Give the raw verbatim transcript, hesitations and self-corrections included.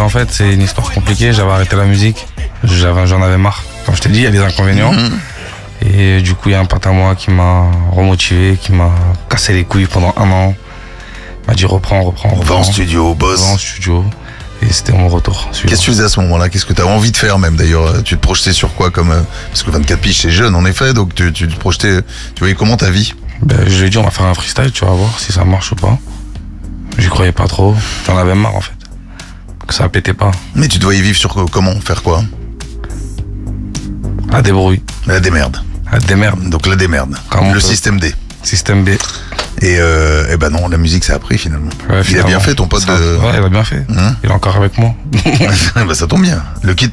en fait, c'est une histoire compliquée. J'avais arrêté la musique. J'avais, j'en avais marre. Comme je t'ai dit, il y a des inconvénients. Mmh. Et du coup, il y a un pote à moi qui m'a remotivé, qui m'a cassé les couilles pendant un an. Il m'a dit reprends, reprends, reprends. Va en studio, boss. Va en studio. Et c'était mon retour. Qu'est-ce que tu faisais à ce moment-là? Qu'est-ce que tu as envie de faire même d'ailleurs? Tu te projetais sur quoi comme... Parce que vingt-quatre piges, c'est jeune en effet, donc tu, tu te projetais... Tu voyais comment ta vie? Ben, je lui ai dit, on va faire un freestyle, tu vas voir si ça marche ou pas. J'y croyais pas trop. J'en avais marre en fait. Que ça pétait pas. Mais tu te voyais vivre sur comment? Faire quoi? La débrouille. La démerde. La démerde. Donc la démerde. Comme le système D. Système B. Et, euh, et ben non, la musique ça a pris finalement. Ouais, il finalement. a bien fait ton pote ça, de... Ouais, il a bien fait. Hein, il est encore avec moi. Bah ça tombe bien. Le kit